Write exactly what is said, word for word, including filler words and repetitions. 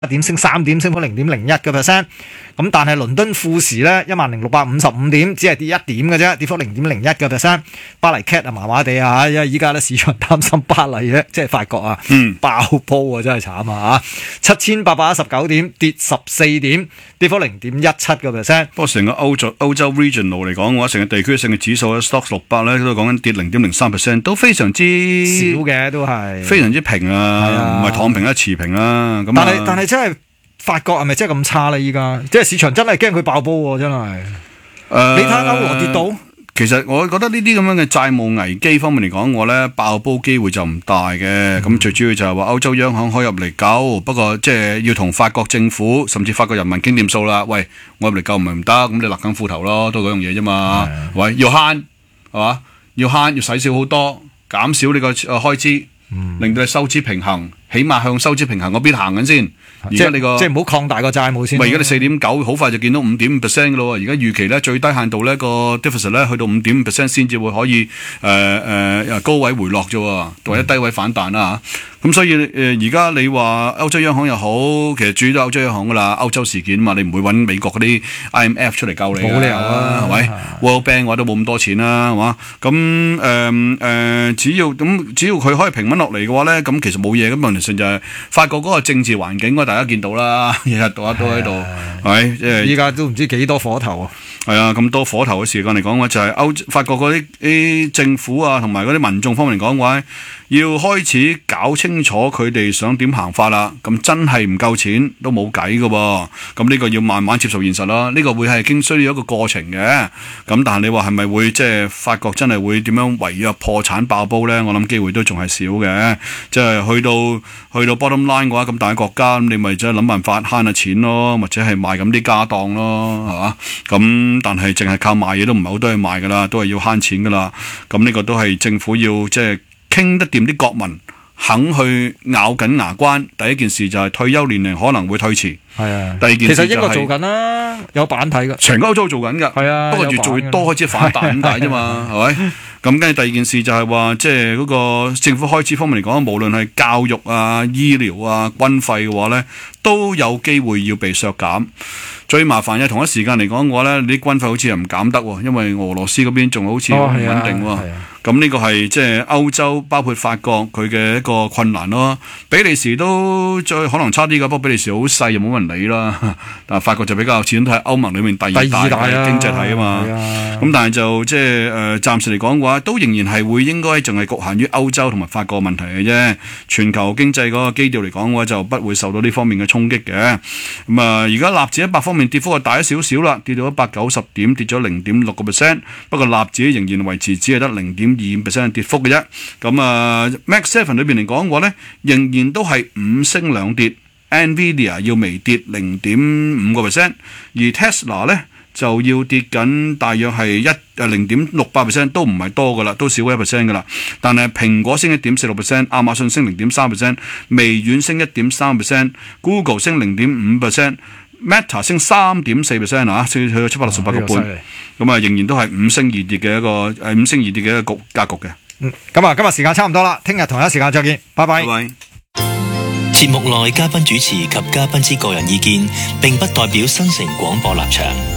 點升三點，升幅零點零一個 percent。咁但係倫敦富時咧一萬零六百五十五點，只係跌一點嘅啫，跌幅零點零一個 percent。巴黎 cat 啊麻麻地啊，因為依家咧市場擔心巴黎咧，即係法國啊，嗯、爆煲啊，真係慘啊嚇！七千八百一十九點，跌十四點，跌幅零點一七個 percent。 不過成個歐洲歐洲 regional 嚟講嘅話，成個地區性嘅指數咧 ，Stoxx 六百咧都講緊跌零點零三 percent，都非常之少嘅，都係非常之平啊，唔係躺平啊，持平啦。咁但係但係真係。法國係咪真係咁差咧？依家即係市場真係驚佢爆煲喎，真係。誒、呃，你睇歐羅跌到， 其實我覺得呢啲咁樣嘅債務危機方面嚟講，我咧爆煲機會就唔大嘅。咁、嗯、最主要就係話歐洲央行可以入嚟救，不過即係要同法國政府甚至法國人民傾掂數啦。喂，我入嚟救唔係唔得，咁你勒緊褲頭咯，都係嗰樣嘢啫嘛。的喂，要慳係嘛？要慳要使少好多，減少呢個誒開支，嗯、令到你收支平衡，起碼向收支平衡嗰邊行緊先。而家你個即係唔好擴大個債務先。 唔係而家你四點九，好快就見到五點五 percent 嘅咯。而家預期咧最低限度咧個 deficit 咧去到五點五 percent 先至會可以誒誒、呃呃、高位回落啫，或者低位反彈啦嚇。咁、嗯、所以誒而家你話歐洲央行又好，其實主要都歐洲央行噶啦，歐洲事件嘛，你唔會揾美國嗰啲 I M F 出嚟救你冇理由啊， 係咪？World Bank 嘅話都冇咁多錢啦，係嘛？咁誒誒，只要咁只要佢可以平穩落嚟嘅話咧，咁其實冇嘢。咁問題上就係法國嗰個政治環境，大家見到啦，日日都喺度，係咪？即係依家都唔知幾多火頭啊！ 係啊，咁多火頭嘅時間嚟講嘅話，就係歐法國嗰啲啲政府啊，同埋嗰啲民眾方面嚟講嘅話，要開始搞清楚佢哋想點行法啦。咁真係唔夠錢都冇計㗎喎。咁呢個要慢慢接受現實啦。呢個會係經需要一個過程嘅。咁但係你話係咪會即係法國真係會點樣違約破產爆煲咧？我諗機會都仲係少嘅。即係去到去到 bottom line 嘅話，咁大國家咁你咪即係諗辦法慳下錢咯，或者係賣咁啲家當咯，係嘛？咁但係淨係靠賣嘢都唔係好多嘢賣噶啦，都係要慳錢噶啦。咁呢個都係政府要即係傾得掂啲國民肯去咬緊牙關。第一件事就係退休年齡可能會推遲。係啊。第二件事就係、 其實英國做緊啦，有版睇噶。 全歐洲做緊噶。係啊。不過越做越多開始反彈咁解啫嘛，係咪？咁跟住第二件事就係話，即係嗰個政府開支方面嚟講，無論係教育啊、醫療啊、軍費嘅話咧，都有機會要被削減。最麻煩嘅同一時間嚟講嘅話咧，你啲軍費好似又唔減得喎，因為俄羅斯嗰邊仲好似唔穩定喎。咁呢、哦啊啊、個係即係歐洲包括法國佢嘅一個困難咯。比利時都再可能差啲㗎，不過比利時好細又冇乜人理啦。但係法國就比較始終都係歐盟裡面第二大嘅經濟體啊嘛。咁、啊、但係就即係誒暫時嚟講嘅話，都仍然係會應該淨係局限於歐洲同埋法國問題嘅啫。全球經濟嗰個基調嚟講嘅話，就不會受到呢方面嘅衝擊嘅。咁啊，而家納指一百方面跌幅係大咗少少啦，跌到一百九十點，跌咗零點六個 percent。不過納指仍然維持只係得零點二五 percent 跌幅嘅啫。咁啊 ，Max Seven 裏邊嚟講嘅話咧，仍然都係五升兩跌。Nvidia 要微跌零點五個 percent， 而 Tesla 咧就要跌緊大約係一誒零點六八 percent， 都唔係多噶啦，都少過一 percent 噶啦。但係蘋果升一點四六 percent， 亞馬遜升零點三 percent， 微軟升一點三 percent，Google 升零點五 percent。Meta 升三點四 percent 啊，去到七百六十八個半，咁啊仍然都係五升二跌嘅一個誒五升二跌嘅一個局格局嘅。 嗯，咁啊今日時間差唔多啦，聽日同一時間再見，拜拜。 拜拜。 節目內嘉賓主持及嘉賓之個人意見，並不代表新城廣播立場。